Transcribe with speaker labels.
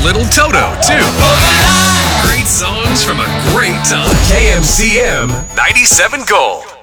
Speaker 1: little Toto, too. Great songs from a great time. KMCM 97 Gold.